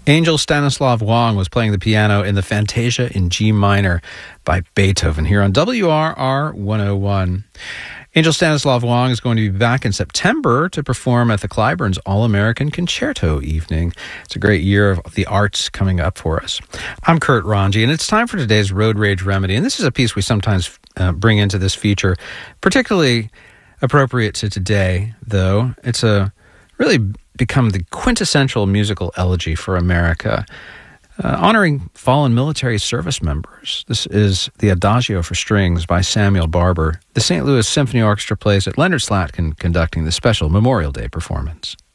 Angel Stanislav Wang was playing the piano in the Fantasia in G minor by Beethoven here on WRR 101. Angel Stanislav Wang is going to be back in September to perform at the Clyburns All-American Concerto Evening. It's a great year of the arts coming up for us. I'm Kurt Ranji, and it's time for today's Road Rage Remedy. And this is a piece we sometimes bring into this feature, particularly appropriate to today, though. It's really become the quintessential musical elegy for America, honoring fallen military service members. This is the Adagio for Strings by Samuel Barber. The St. Louis Symphony Orchestra plays it. Leonard Slatkin conducting the special Memorial Day performance.